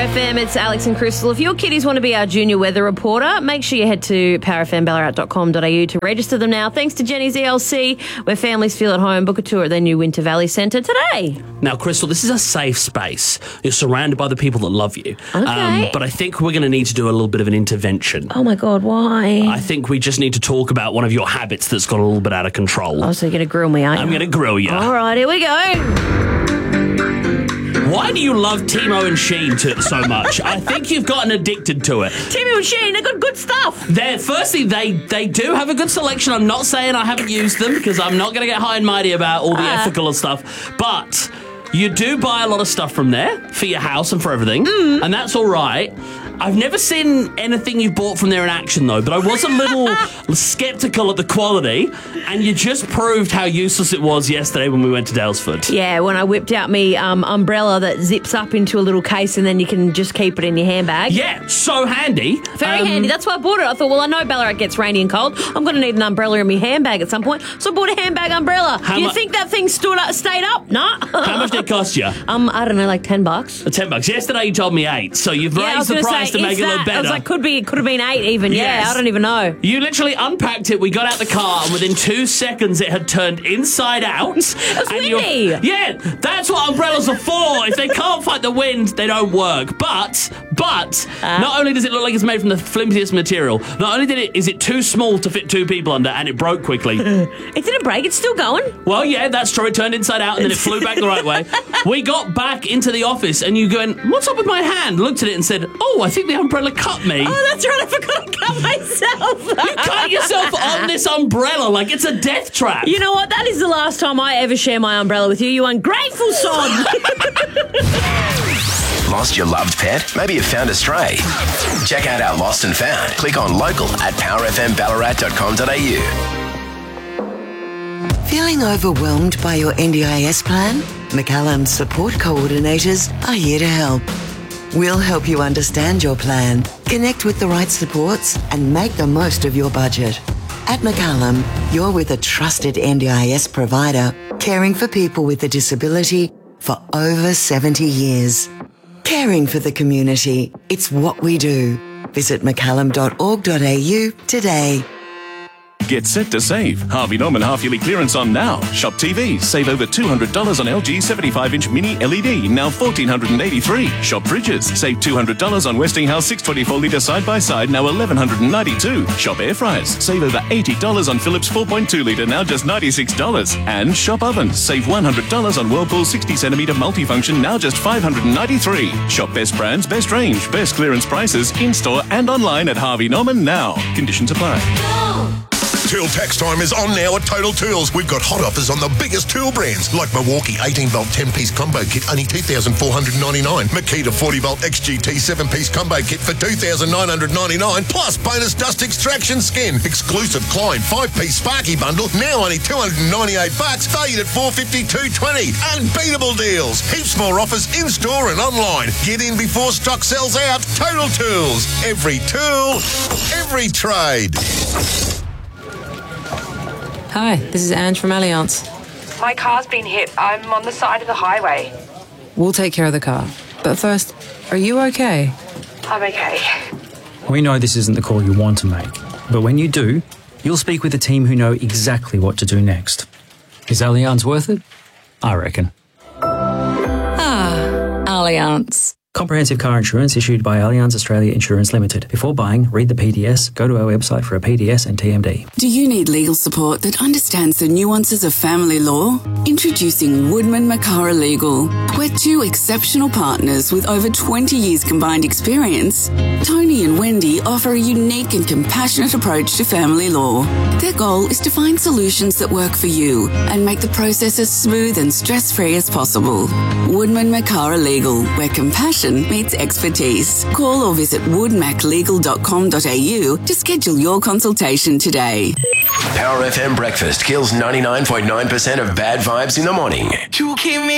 FM, it's Alex and Crystal. If your kiddies want to be our junior weather reporter, make sure you head to powerfmballarat.com.au to register them now. Thanks to Jenny's ELC, where families feel at home. Book a tour at their new Winter Valley Centre today. Now, Crystal, this is a safe space. You're surrounded by the people that love you. Okay. But I think we're going to need to do a little bit of an intervention. Oh, my God, why? I think we just need to talk about one of your habits that's got a little bit out of control. Oh, so you're going to grill me, aren't you? I'm going to grill you. All right, here we go. Why do you love Timo and Shein so much? I think you've gotten addicted to it. Timo and Shein, they've got good stuff. Firstly, they do have a good selection. I'm not saying I haven't used them because I'm not going to get high and mighty about all the ethical and stuff. But you do buy a lot of stuff from there for your house and for everything. And that's all right. I've never seen anything you've bought from there in action, though, but I was a little sceptical at the quality, and you just proved how useless it was yesterday when we went to Daylesford. Yeah, when I whipped out me umbrella that zips up into a little case and then you can just keep it in your handbag. Yeah, so handy. Very handy. That's why I bought it. I thought, well, I know Ballarat gets rainy and cold. I'm going to need an umbrella in my handbag at some point, so I bought a handbag umbrella. Do you think that thing stayed up? No. How much did it cost you? I don't know, like $10. $10. Yesterday you told me $8, so you've raised the price to make it look better. I was like, could have been $8 even. Yes. Yeah, I don't even know. You literally unpacked it. We got out the car, and within 2 seconds, it had turned inside out. That's windy. Yeah, that's what umbrellas are for. If they can't fight the wind, they don't work. But not only does it look like it's made from the flimsiest material, not only is it too small to fit 2 people under, and it broke quickly. It didn't break. It's still going. Well, yeah, that's true. It turned inside out, and then it flew back the right way. We got back into the office, and you going, what's up with my hand? Looked at it and said, oh, I think the umbrella cut me. Oh, that's right. I forgot to cut myself. You cut yourself on this umbrella like it's a death trap. You know what? That is the last time I ever share my umbrella with you, you ungrateful sod. Lost your loved pet? Maybe you found a stray. Check out our Lost and Found. Click on local at powerfmballarat.com.au. Feeling overwhelmed by your NDIS plan? McCallum's support coordinators are here to help. We'll help you understand your plan, connect with the right supports, and make the most of your budget. At McCallum, you're with a trusted NDIS provider, caring for people with a disability for over 70 years. Caring for the community, it's what we do. Visit mccallum.org.au today. Get set to save. Harvey Norman half-yearly clearance on now. Shop TVs. Save over $200 on LG 75-inch mini LED, now $1,483. Shop fridges. Save $200 on Westinghouse 624-litre side-by-side, now $1,192. Shop air fryers. Save over $80 on Philips 4.2-litre, now just $96. And shop ovens. Save $100 on Whirlpool 60-centimetre multifunction, now just $593. Shop best brands, best range, best clearance prices, in-store and online at Harvey Norman now. Conditions apply. Tool tax time is on now at Total Tools. We've got hot offers on the biggest tool brands like Milwaukee 18-volt 10-piece combo kit, only $2,499. Makita 40-volt XGT 7-piece combo kit for $2,999, plus bonus dust extraction skin. Exclusive Klein 5-piece Sparky bundle, now only $298, valued at $452.20. Unbeatable deals. Heaps more offers in-store and online. Get in before stock sells out. Total Tools. Every tool, every trade. Hi, this is Ange from Allianz. My car's been hit. I'm on the side of the highway. We'll take care of the car. But first, are you okay? I'm okay. We know this isn't the call you want to make, but when you do, you'll speak with a team who know exactly what to do next. Is Allianz worth it? I reckon. Allianz. Comprehensive car insurance issued by Allianz Australia Insurance Limited. Before buying, read the PDS, go to our website for a PDS and TMD. Do you need legal support that understands the nuances of family law? Introducing Woodman Makara Legal. We're 2 exceptional partners with over 20 years combined experience. Tony and Wendy offer a unique and compassionate approach to family law. Their goal is to find solutions that work for you and make the process as smooth and stress-free as possible. Woodman Makara Legal, where compassion meets expertise. Call or visit woodmaclegal.com.au to schedule your consultation today. Power FM breakfast kills 99.9% of bad vibes in the morning.